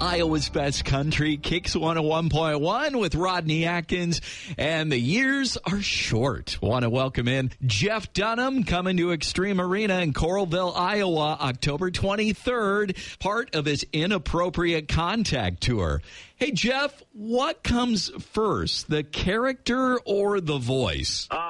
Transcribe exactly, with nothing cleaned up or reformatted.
Iowa's Best Country, Kicks one oh one point one with Rodney Atkins, and the years are short. Want to welcome in Jeff Dunham, coming to Extreme Arena in Coralville, Iowa, October twenty-third, part of his Inappropriate Contact Tour. Hey, Jeff, what comes first, the character or the voice? Uh,